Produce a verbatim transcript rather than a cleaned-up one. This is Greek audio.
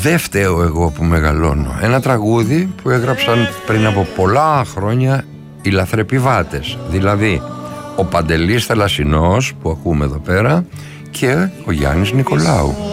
«Δεν φταίω εγώ που μεγαλώνω». Ένα τραγούδι που έγραψαν πριν από πολλά χρόνια οι λαθρεπιβάτες. Δηλαδή ο Παντελής Θαλασσινός που ακούμε εδώ πέρα και ο Γιάννης Νικολάου.